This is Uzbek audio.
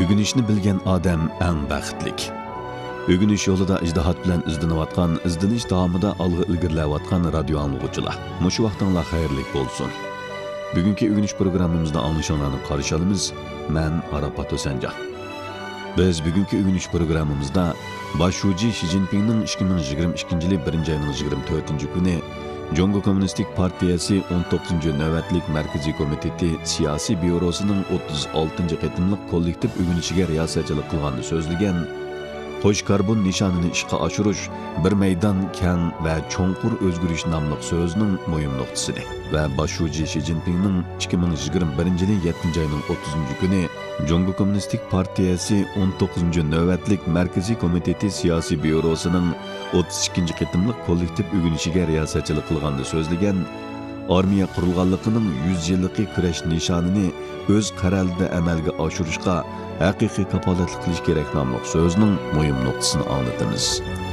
Ögünüşni bilgen odam eng baxtlik. Ögünüş yolida ijtihod bilan izlanayotgan, izlanish davomida olg'a ilgarilayotgan radio anglag'uvchilar. Mushu vaqtinglar xayrlik bo'lsin. Bugungi ögünüş programmamizda anglashinglarni qarshi olamiz. Men Arafat O'sanjon. Biz bugungi ögünüş programmamizda Başuji Xi Jinpingning 2022-yil 1-ayning 24-kuni Jongo Kommunistik Partiyasi 19-navbatlik Markaziy komiteti siyosiy byurosining 36-qatimliq kollektiv ögünüşiga riyosatchilik qilganini so'zlagan Qo'sh karbon nishonini ishga oshirish bir maydon keng va cho'nqur o'zgarish nomli so'zning muhim nuqtasidir va Başuji Xi Jinpingning 2021-yil 7-ayning 30-kuni Jongo Kommunistik Partiyasi 19-navbatlik Markaziy komiteti siyosiy byurosining 32-qatimliq kollektiv ögünüşiga riyosatchilik qilganini so'zlagan armiya qurilganligining 100 yillik kurash nishonini o'z qaralida amalga oshirishga haqiqiy kapolatlik qilish kerak nomli so'zning muhim nuqtasini anglatamiz.